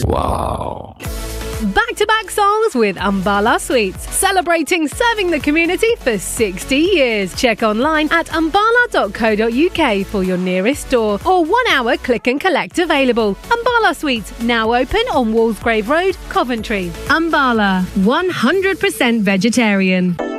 Wow. Back-to-back songs with Umbala Sweets, celebrating serving the community for 60 years. Check online at umbala.co.uk for your nearest store or 1 hour click and collect available. Umbala Sweets, now open on Walsgrave Road, Coventry. Umbala, 100% vegetarian.